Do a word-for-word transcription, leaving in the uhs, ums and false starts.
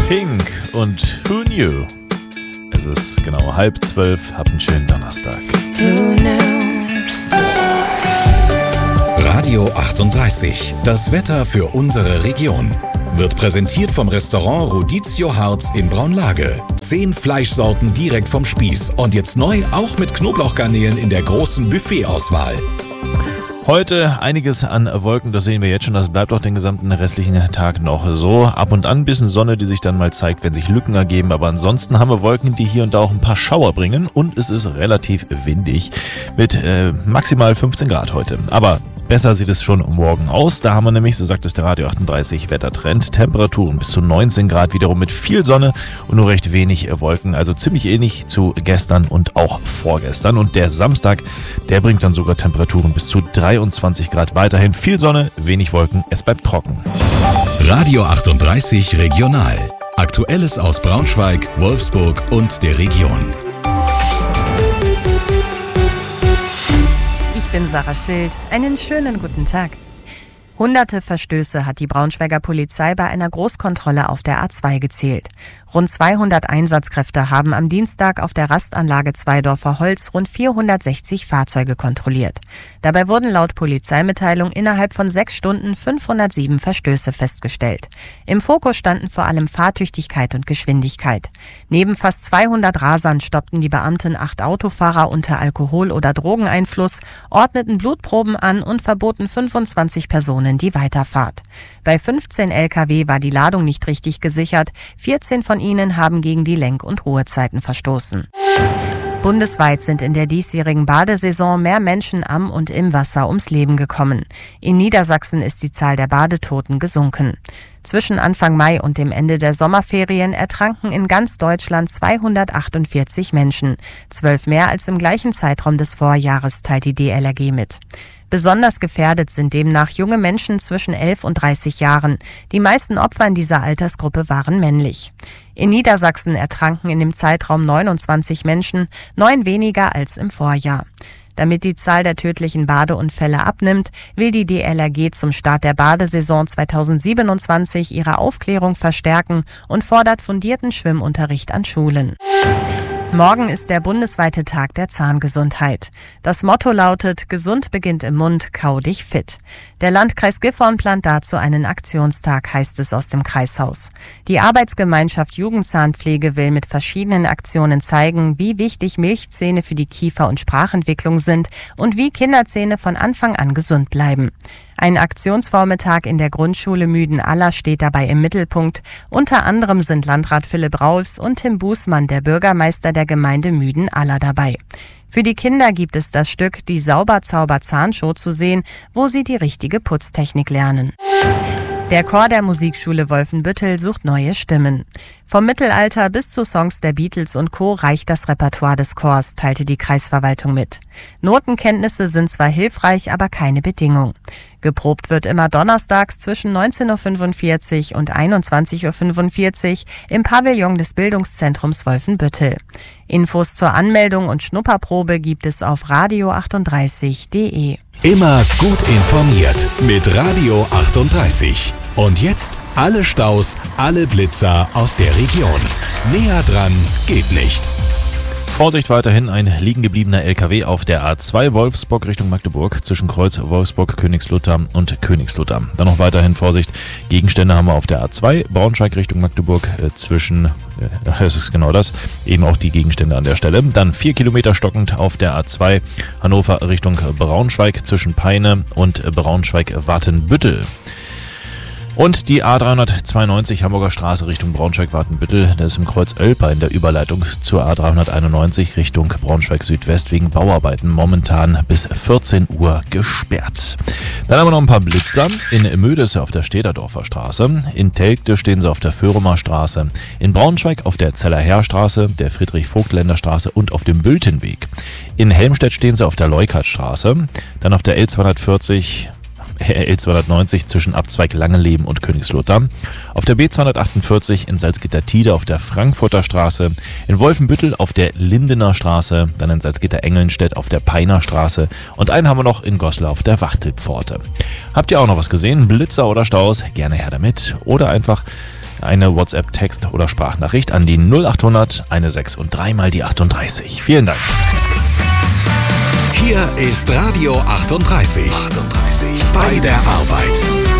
Pink und Who Knew? Es ist genau halb zwölf, habt einen schönen Donnerstag. Who knew? Radio achtunddreißig, das Wetter für unsere Region. Wird präsentiert vom Restaurant Rodizio Harz in Braunlage. Zehn Fleischsorten direkt vom Spieß und jetzt neu auch mit Knoblauchgarnelen in der großen Buffetauswahl. Heute einiges an Wolken, das sehen wir jetzt schon, das bleibt auch den gesamten restlichen Tag noch so. Ab und an ein bisschen Sonne, die sich dann mal zeigt, wenn sich Lücken ergeben, aber ansonsten haben wir Wolken, die hier und da auch ein paar Schauer bringen und es ist relativ windig mit äh, maximal fünfzehn Grad heute. Aber besser sieht es schon morgen aus, da haben wir nämlich, so sagt es der Radio achtunddreißig Wettertrend, Temperaturen bis zu neunzehn Grad, wiederum mit viel Sonne und nur recht wenig Wolken, also ziemlich ähnlich zu gestern und auch vorgestern. Und der Samstag, der bringt dann sogar Temperaturen bis zu dreiundzwanzig Grad, weiterhin viel Sonne, wenig Wolken, es bleibt trocken. Radio achtunddreißig Regional. Aktuelles aus Braunschweig, Wolfsburg und der Region. Ich bin Sarah Schild. Einen schönen guten Tag. Hunderte Verstöße hat die Braunschweiger Polizei bei einer Großkontrolle auf der A zwei gezählt. Rund zweihundert Einsatzkräfte haben am Dienstag auf der Rastanlage Zweidorfer Holz rund vierhundertsechzig Fahrzeuge kontrolliert. Dabei wurden laut Polizeimitteilung innerhalb von sechs Stunden fünfhundertsieben Verstöße festgestellt. Im Fokus standen vor allem Fahrtüchtigkeit und Geschwindigkeit. Neben fast zweihundert Rasern stoppten die Beamten acht Autofahrer unter Alkohol- oder Drogeneinfluss, ordneten Blutproben an und verboten fünfundzwanzig Personen die Weiterfahrt. Bei fünfzehn L K W war die Ladung nicht richtig gesichert, vierzehn von ihnen haben gegen die Lenk- und Ruhezeiten verstoßen. Bundesweit sind in der diesjährigen Badesaison mehr Menschen am und im Wasser ums Leben gekommen. In Niedersachsen ist die Zahl der Badetoten gesunken. Zwischen Anfang Mai und dem Ende der Sommerferien ertranken in ganz Deutschland zweihundertachtundvierzig Menschen, zwölf mehr als im gleichen Zeitraum des Vorjahres, teilt die D L R G mit. Besonders gefährdet sind demnach junge Menschen zwischen elf und dreißig Jahren. Die meisten Opfer in dieser Altersgruppe waren männlich. In Niedersachsen ertranken in dem Zeitraum neunundzwanzig Menschen, neun weniger als im Vorjahr. Damit die Zahl der tödlichen Badeunfälle abnimmt, will die D L R G zum Start der Badesaison zweitausendsiebenundzwanzig ihre Aufklärung verstärken und fordert fundierten Schwimmunterricht an Schulen. Morgen ist der bundesweite Tag der Zahngesundheit. Das Motto lautet: Gesund beginnt im Mund, kau dich fit. Der Landkreis Gifhorn plant dazu einen Aktionstag, heißt es aus dem Kreishaus. Die Arbeitsgemeinschaft Jugendzahnpflege will mit verschiedenen Aktionen zeigen, wie wichtig Milchzähne für die Kiefer- und Sprachentwicklung sind und wie Kinderzähne von Anfang an gesund bleiben. Ein Aktionsvormittag in der Grundschule Müden-Aller steht dabei im Mittelpunkt. Unter anderem sind Landrat Philipp Raulfs und Tim Bußmann, der Bürgermeister der Gemeinde Müden-Aller, dabei. Für die Kinder gibt es das Stück Die Sauber-Zauber-Zahnshow zu sehen, wo sie die richtige Putztechnik lernen. Der Chor der Musikschule Wolfenbüttel sucht neue Stimmen. Vom Mittelalter bis zu Songs der Beatles und Co. reicht das Repertoire des Chors, teilte die Kreisverwaltung mit. Notenkenntnisse sind zwar hilfreich, aber keine Bedingung. Geprobt wird immer donnerstags zwischen neunzehn Uhr fünfundvierzig und einundzwanzig Uhr fünfundvierzig im Pavillon des Bildungszentrums Wolfenbüttel. Infos zur Anmeldung und Schnupperprobe gibt es auf radio achtunddreißig punkt de. Immer gut informiert mit Radio achtunddreißig. Und jetzt alle Staus, alle Blitzer aus der Region. Näher dran geht nicht. Vorsicht, weiterhin ein liegen gebliebener L K W auf der A zwei Wolfsburg Richtung Magdeburg zwischen Kreuz Wolfsburg, Königslutter und Königslutter. Dann noch weiterhin Vorsicht, Gegenstände haben wir auf der A zwei Braunschweig Richtung Magdeburg äh, zwischen, äh, es ist genau das, eben auch die Gegenstände an der Stelle. Dann vier Kilometer stockend auf der A zwei Hannover Richtung Braunschweig zwischen Peine und Braunschweig-Watenbüttel. Und die A dreihundertzweiundneunzig Hamburger Straße Richtung Braunschweig-Watenbüttel, das ist im Kreuz Oelper in der Überleitung zur A dreihunderteinundneunzig Richtung Braunschweig-Südwest wegen Bauarbeiten momentan bis vierzehn Uhr gesperrt. Dann haben wir noch ein paar Blitzer. In Mödese auf der Städterdorfer Straße, in Telgte stehen sie auf der Föhrumer Straße, in Braunschweig auf der Zeller-Herr-Straße, der Friedrich-Vogt-Länder-Straße und auf dem Bültenweg. In Helmstedt stehen sie auf der Leukertstraße, dann auf der L zweihundertvierzig L zweihundertneunzig zwischen Abzweig Langeleben und Königslutter, auf der B zweihundertachtundvierzig in Salzgitter-Tiede auf der Frankfurter Straße, in Wolfenbüttel auf der Lindener Straße, dann in Salzgitter-Engelnstedt auf der Peiner Straße und einen haben wir noch in Goslar auf der Wachtelpforte. Habt ihr auch noch was gesehen? Blitzer oder Staus? Gerne her damit. Oder einfach eine WhatsApp-Text- oder Sprachnachricht an die null achthundert sechzehn und dreimal die achtunddreißig. Vielen Dank. Hier ist Radio achtunddreißig. achtunddreißig. Bei der Arbeit.